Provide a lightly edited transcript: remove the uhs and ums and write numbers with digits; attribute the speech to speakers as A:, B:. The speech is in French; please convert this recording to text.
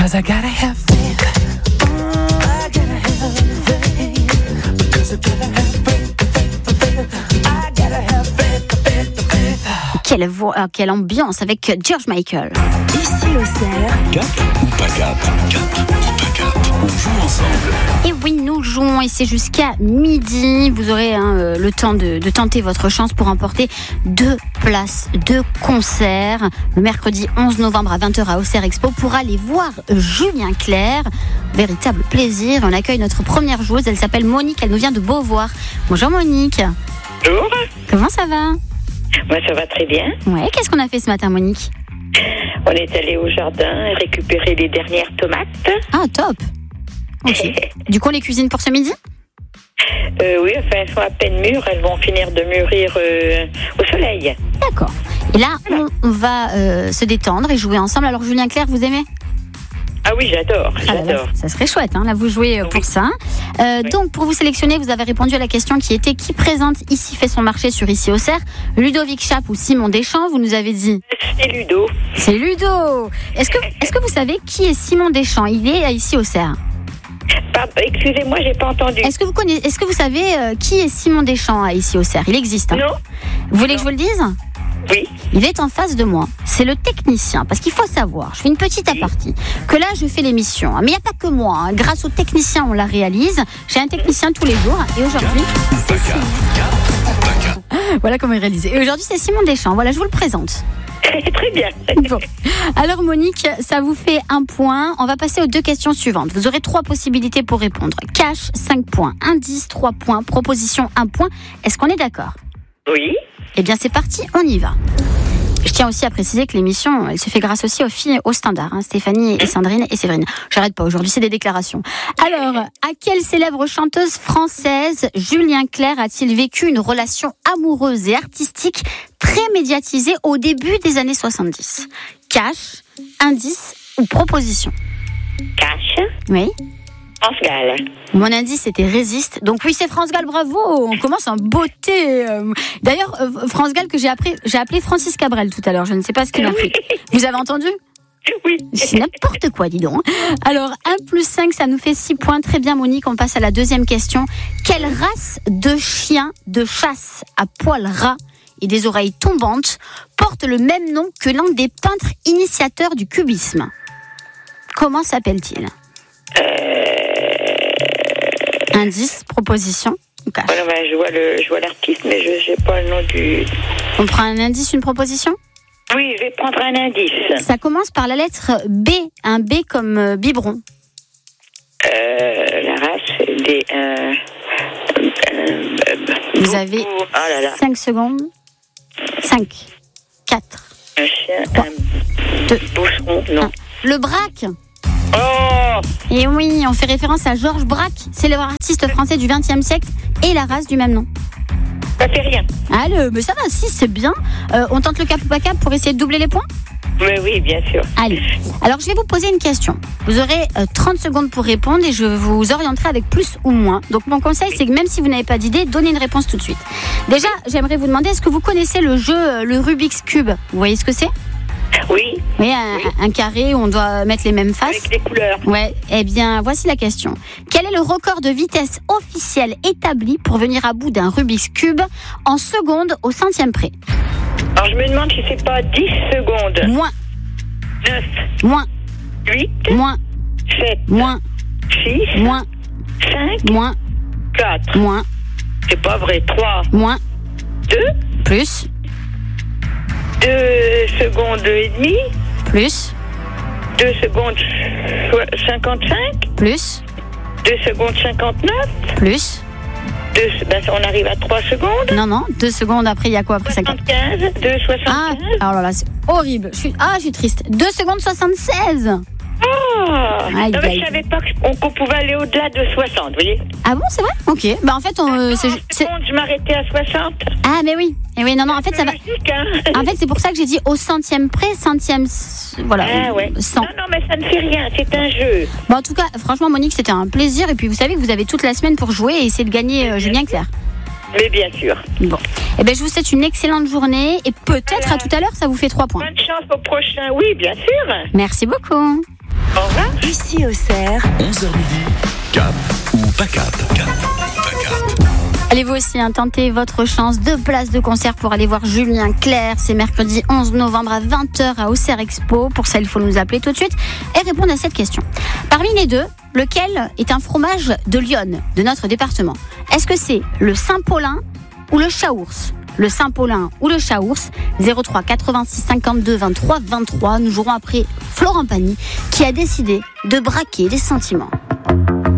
A: 'cause I gotta have faith. I gotta have faith. Because I gotta have faith. I gotta have faith.
B: Quelle voix, quelle ambiance avec George Michael.
C: Ici au cerf.
D: Cap ou pas cap? Cap ou pas cap? On joue ensemble.
B: Et oui, nous jouons et c'est jusqu'à midi. Vous aurez le temps de tenter votre chance pour emporter 2 places de concert le mercredi 11 novembre à 20h à Auxerre Expo pour aller voir Julien Clerc. Véritable plaisir. On accueille notre première joueuse. Elle s'appelle Monique. Elle nous vient de Beauvoir. Bonjour Monique.
E: Bonjour.
B: Comment ça va?
E: Moi, ça va très bien.
B: Ouais, qu'est-ce qu'on a fait ce matin, Monique?
E: On est allé au jardin et récupérer les dernières tomates.
B: Ah, top. Ok. Du coup, on les cuisine pour ce midi?
E: Oui, enfin, elles sont à peine mûres. Elles vont finir de mûrir au soleil.
B: D'accord. Et là, on va se détendre et jouer ensemble. Alors, Julien Clerc, vous aimez?
E: Ah oui, j'adore.
B: Ça serait chouette, hein, là vous jouez pour ça. Donc pour vous sélectionner, vous avez répondu à la question qui était: qui présente Ici fait son marché sur Ici Auxerre? Ludovic Chape ou Simon Deschamps? Vous nous avez dit.
E: C'est Ludo.
B: C'est Ludo. Est-ce que vous savez qui est Simon Deschamps? Il est à Ici Auxerre.
E: Excusez-moi, j'ai pas entendu.
B: Est-ce que vous savez qui est Simon Deschamps à Ici Auxerre? Il existe. Hein.
E: Non.
B: Vous voulez que je vous le dise?
E: Oui.
B: Il est en face de moi. C'est le technicien. Parce qu'il faut savoir, je fais une petite apartie, que là, je fais l'émission. Mais il n'y a pas que moi. Hein. Grâce au technicien, on la réalise. J'ai un technicien tous les jours. Et aujourd'hui, c'est Simon. Voilà comment il réalise. Et aujourd'hui, c'est Simon Deschamps. Voilà, je vous le présente.
E: Très bien.
B: Bon. Alors Monique, ça vous fait 1 point. On va passer aux 2 questions suivantes. Vous aurez 3 possibilités pour répondre. Cash, 5 points. Indice, 3 points. Proposition, 1 point. Est-ce qu'on est d'accord?
E: Oui.
B: Eh bien, c'est parti, on y va. Je tiens aussi à préciser que l'émission, elle se fait grâce aussi aux filles au standard, hein, Stéphanie et Sandrine et Séverine. J'arrête pas, aujourd'hui c'est des déclarations. Alors, à quelle célèbre chanteuse française Julien Clerc a-t-il vécu une relation amoureuse et artistique très médiatisée au début des années 70? Cash, indice ou proposition?
E: Cash.
B: Oui.
E: France Gall.
B: Mon indice c'était Résiste. Donc oui, c'est France Gall, bravo. On commence en beauté. D'ailleurs, France Gall que j'ai appelé Francis Cabrel tout à l'heure. Je ne sais pas ce qu'il m'a pris. Vous avez entendu?
E: Oui.
B: C'est n'importe quoi, dis donc. Alors, 1 plus 5, ça nous fait 6 points. Très bien, Monique, on passe à la deuxième question. Quelle race de chien de chasse à poils ras et des oreilles tombantes porte le même nom que l'un des peintres initiateurs du cubisme? Comment s'appelle-t-il? Indice, proposition ou cash?
E: Voilà, je vois l'artiste, mais je n'ai pas le nom du...
B: On prend un indice, une proposition?
E: Oui, je vais prendre un indice.
B: Ça commence par la lettre B, un B comme biberon.
E: La race des...
B: Vous avez 5 secondes. 5, 4,
E: un chien,
B: 3, 2,
E: boucheron, non.
B: 1. Le Braque.
E: Oh!
B: Et oui, on fait référence à Georges Braque, célèbre artiste français du XXe siècle, et la race du même nom.
E: Ça fait rien.
B: Allez, mais ça va, si, c'est bien. On tente le cap ou pas cap pour essayer de doubler les points?
E: Oui, bien sûr.
B: Allez, alors je vais vous poser une question. Vous aurez 30 secondes pour répondre et je vous orienterai avec plus ou moins. Donc mon conseil, c'est que même si vous n'avez pas d'idée, donnez une réponse tout de suite. Déjà, j'aimerais vous demander, est-ce que vous connaissez le jeu, le Rubik's Cube? Vous voyez ce que c'est?
E: Oui.
B: Oui, un carré où on doit mettre les mêmes faces.
E: Avec des couleurs.
B: Ouais, eh bien, voici la question. Quel est le record de vitesse officiel établi pour venir à bout d'un Rubik's Cube en secondes au centième près?
E: Alors, je me demande si c'est pas 10 secondes.
B: Moins,
E: 9,
B: moins,
E: 8,
B: moins,
E: 7,
B: moins,
E: 6,
B: moins,
E: 5,
B: moins,
E: 4.
B: moins,
E: C'est pas vrai. 3,
B: moins,
E: 2,
B: plus,
E: 2 secondes et demie,
B: plus,
E: 2 secondes 55,
B: plus,
E: 2 secondes 59,
B: plus.
E: on arrive à 3 secondes.
B: Non, 2 secondes après, il y a quoi après ça?
E: 75, 2
B: Ah,
E: 75.
B: alors là, c'est horrible. Je suis triste. 2 secondes 76.
E: Ah,
B: Aïe,
E: non, mais
B: aïe.
E: je savais pas qu'on pouvait aller au-delà de 60, vous voyez.
B: Ah bon, c'est vrai? Ok. Bah en fait,
E: Je m'arrêtais à 60.
B: Ah mais oui. Et oui, non, en fait ça va.
E: Logique, hein.
B: En fait, c'est pour ça que j'ai dit au centième près, centième, voilà.
E: Ah ouais.
B: 100.
E: Non, mais ça ne fait rien, c'est un jeu.
B: Bon, en tout cas, franchement, Monique, c'était un plaisir. Et puis, vous savez que vous avez toute la semaine pour jouer et essayer de gagner Julien Clerc.
E: Mais bien sûr.
B: Bon. Eh ben, je vous souhaite une excellente journée et peut-être à tout à l'heure, ça vous fait 3 points.
E: Bonne chance au prochain, oui, bien sûr.
B: Merci beaucoup.
E: Au revoir.
C: Ici au Cerf,
D: 11h midi, cap ou pas cap. Cap ou pas cap.
B: Allez-vous aussi tenter votre chance, 2 places de concert pour aller voir Julien Clerc. C'est mercredi 11 novembre à 20h à Auxerre Expo. Pour ça, il faut nous appeler tout de suite et répondre à cette question. Parmi les deux, lequel est un fromage de l'Yonne, de notre département? Est-ce que c'est le Saint-Paulin ou le Chaours? Le Saint-Paulin ou le Chaours? 03 86 52 23 23. Nous jouerons après Florent Pagny qui a décidé de braquer les sentiments.